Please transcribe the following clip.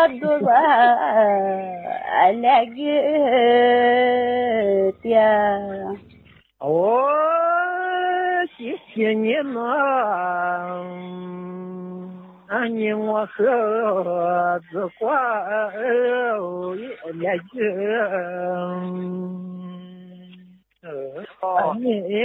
多那个的。 哦，谢谢你们，你我和子挂连句，你。